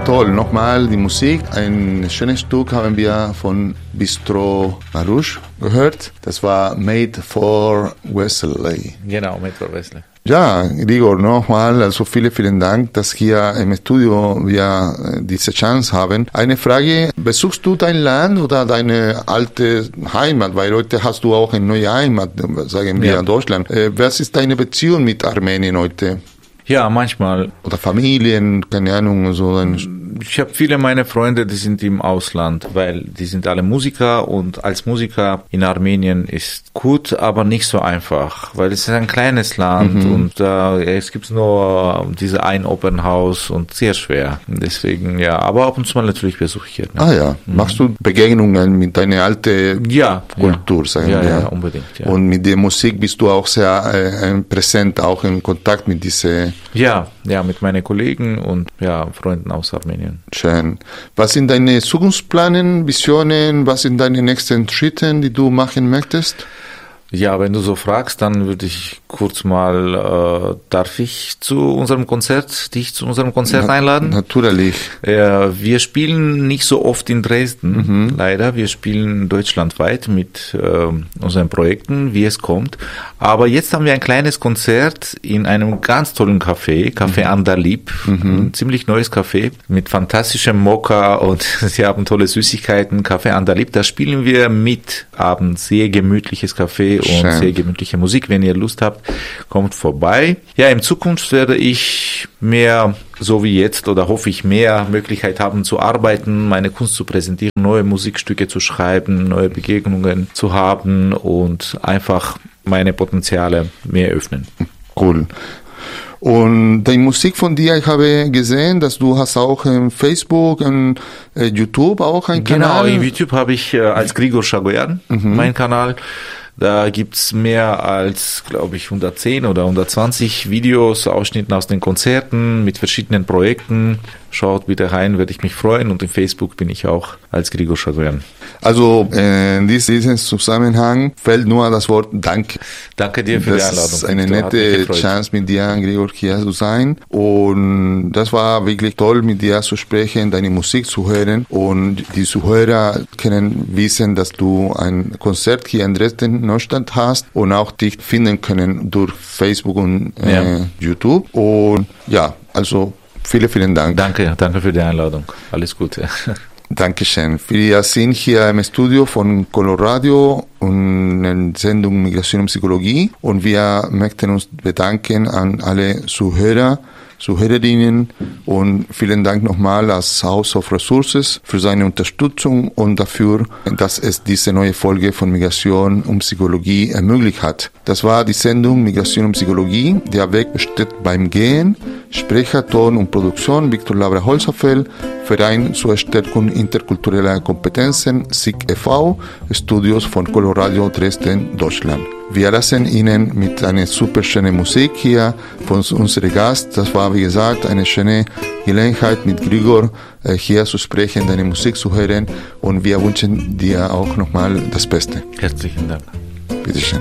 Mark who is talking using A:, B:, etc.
A: Toll, nochmal die Musik. Ein schönes Stück haben wir von Bistro Marouche gehört. Das war Made for Wesley.
B: Genau, Made for Wesley.
A: Ja, Grigor, nochmal, also vielen Dank, dass hier im Studio wir diese Chance haben. Eine Frage, besuchst du dein Land oder deine alte Heimat? Weil heute hast du auch eine neue Heimat, sagen wir, in Deutschland. Was ist deine Beziehung mit Armenien heute?
B: Ja, manchmal.
A: Oder Familien, keine Ahnung, so ein...
B: Ich habe viele meiner Freunde, die sind im Ausland, weil die sind alle Musiker und als Musiker in Armenien ist gut, aber nicht so einfach, weil es ist ein kleines Land und es gibt nur diese ein Opernhaus und sehr schwer. Deswegen, ja, aber ab und zu mal natürlich besuche ich hier. Ne?
A: Ah ja, machst du Begegnungen mit deiner alten Kultur, sagen wir?
B: Ja, unbedingt. Ja.
A: Und mit der Musik bist du auch sehr präsent, auch in Kontakt mit dieser...
B: Ja, mit meinen Kollegen und Freunden aus Armenien.
A: Schön. Was sind deine Zukunftspläne, Visionen? Was sind deine nächsten Schritte, die du machen möchtest?
B: Ja, wenn du so fragst, dann würde ich kurz mal, darf ich dich zu unserem Konzert einladen?
A: Natürlich.
B: Wir spielen nicht so oft in Dresden, leider. Wir spielen deutschlandweit mit unseren Projekten, wie es kommt. Aber jetzt haben wir ein kleines Konzert in einem ganz tollen Café Andalib, ein ziemlich neues Café mit fantastischem Mokka und sie haben tolle Süßigkeiten, Café Andalib. Da spielen wir mit abends, sehr gemütliches Café und sehr gemütliche Musik. Wenn ihr Lust habt, kommt vorbei. Ja, in Zukunft werde ich mehr, so wie jetzt, oder hoffe ich, mehr Möglichkeit haben zu arbeiten, meine Kunst zu präsentieren, neue Musikstücke zu schreiben, neue Begegnungen zu haben und einfach meine Potenziale mehr öffnen.
A: Cool. Und die Musik von dir, ich habe gesehen, dass du hast auch in Facebook und YouTube auch einen Kanal.
B: Genau, in YouTube habe ich als Grigor Schagoyan meinen Kanal. Da gibt's mehr als, glaube ich, 110 oder 120 Videos, Ausschnitten aus den Konzerten mit verschiedenen Projekten. Schaut bitte rein, würde ich mich freuen. Und in Facebook bin ich auch als Grigor Schagoyan.
A: Also in diesem Zusammenhang fällt nur das Wort Danke.
B: Danke dir für die Einladung.
A: Das ist eine nette Chance mit dir, Grigor, hier zu sein. Und das war wirklich toll, mit dir zu sprechen, deine Musik zu hören. Und die Zuhörer können wissen, dass du ein Konzert hier in Dresden, Neustadt hast und auch dich finden können durch Facebook und YouTube. Und ja, also vielen Dank.
B: Danke für die Einladung. Alles Gute.
A: Dankeschön. Wir sind hier im Studio von Coloradio und in der Sendung Migration und Psychologie und wir möchten uns bedanken an alle Zuhörerinnen und vielen Dank nochmal als House of Resources für seine Unterstützung und dafür, dass es diese neue Folge von Migration und Psychologie ermöglicht hat. Das war die Sendung Migration und Psychologie. Der Weg steht beim Gehen. Sprecher, Ton und Produktion Viktor Labra Holzapfel, Verein zur Stärkung interkultureller Kompetenzen, SIG e.V., Studios von Coloradio Dresden, Deutschland. Wir lassen Ihnen mit einer super schönen Musik hier von unserem Gast. Das war, wie gesagt, eine schöne Gelegenheit, mit Grigor hier zu sprechen, deine Musik zu hören und wir wünschen dir auch nochmal das Beste.
B: Herzlichen Dank.
A: Bitteschön.